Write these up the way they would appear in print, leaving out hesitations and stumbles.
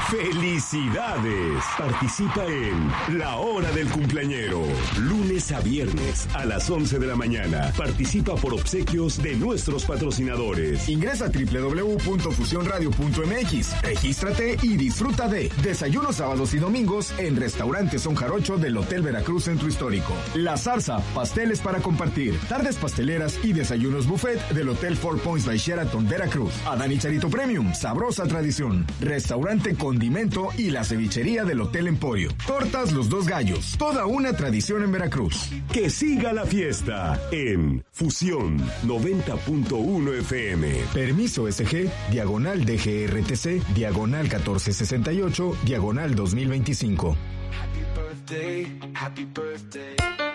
¡Felicidades! Participa en La Hora del Cumpleañero. Lunes a viernes a las 11 de la mañana. Participa por obsequios de nuestros patrocinadores. Ingresa a www.fusionradio.mx. Regístrate y disfruta de desayunos sábados y domingos en Restaurante Son Jarocho del Hotel Veracruz Centro Histórico. La Zarza, pasteles para compartir. Tardes pasteleras y desayunos buffet del Hotel Four Points by Sheraton Veracruz. Adán y Charito Premium, sabrosa tradición. Restaurante Condimento y la cevichería del Hotel Emporio. Tortas Los Dos Gallos, toda una tradición en Veracruz. Que siga la fiesta en Fusión 90.1 FM. Permiso SG, diagonal DGRTC, diagonal 1468, diagonal 2025. Happy birthday, happy birthday.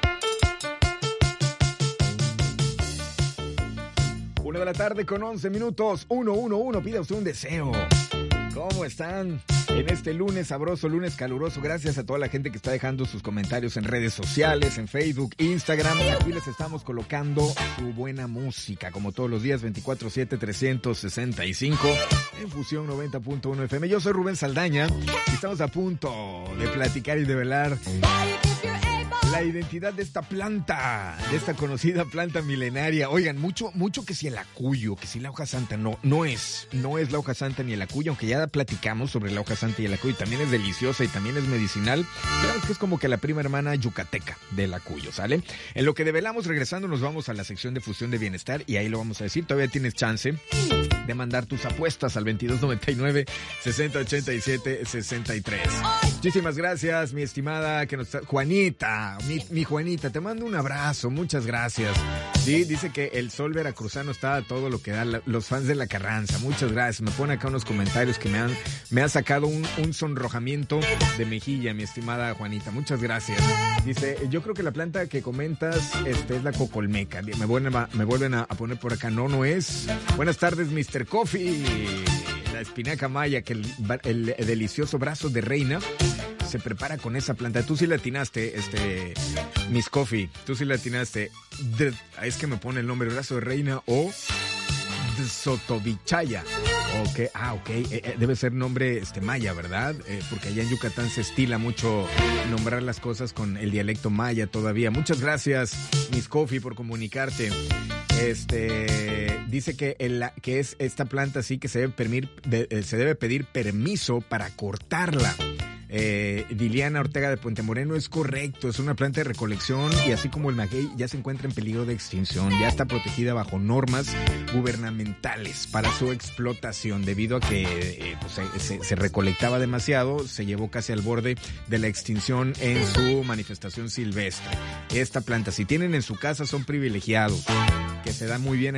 1 de la tarde con 11 minutos. 111, pida usted un deseo. ¿Cómo están? En este lunes sabroso, lunes caluroso, gracias a toda la gente que está dejando sus comentarios en redes sociales, en Facebook, Instagram. Aquí les estamos colocando su buena música, como todos los días, 24/7, 365, en Fusión 90.1 FM. Yo soy Rubén Saldaña y estamos a punto de platicar y develar la identidad de esta planta, de esta conocida planta milenaria. Oigan, mucho que si el acuyo, que si la hoja santa, no es la hoja santa ni el acuyo, aunque ya platicamos sobre la hoja santa y el acuyo, también es deliciosa y también es medicinal. Digamos que es como que la prima hermana yucateca del acuyo, ¿sale? En lo que develamos, regresando, nos vamos a la sección de Fusión de Bienestar y ahí lo vamos a decir. Todavía tienes chance de mandar tus apuestas al 2299-6087-63. Muchísimas gracias, mi estimada Juanita. Mi Juanita, te mando un abrazo, muchas gracias. Sí, dice que el sol veracruzano está a todo lo que da, los fans de La Carranza, muchas gracias. Me pone acá unos comentarios que me han sacado un sonrojamiento de mejilla, mi estimada Juanita, muchas gracias. Dice, yo creo que la planta que comentas es la cocolmeca. Me vuelven a poner por acá, no es. Buenas tardes, Mr. Coffee. La espinaca maya, que el delicioso brazo de reina se prepara con esa planta. Tú sí la atinaste, Miss Coffee. Tú sí la atinaste. Es que me pone el nombre, brazo de reina o Sotovichaya. Ok, debe ser nombre maya, ¿verdad? Porque allá en Yucatán se estila mucho nombrar las cosas con el dialecto maya todavía. Muchas gracias, Miss Coffee, por comunicarte. Dice que es esta planta sí que se debe pedir permiso para cortarla. Diliana Ortega de Puente Moreno, es correcto, es una planta de recolección y así como el maguey ya se encuentra en peligro de extinción, ya está protegida bajo normas gubernamentales para su explotación debido a que se recolectaba demasiado, se llevó casi al borde de la extinción en su manifestación silvestre. Esta planta, si tienen en su casa, son privilegiados, que se da muy bien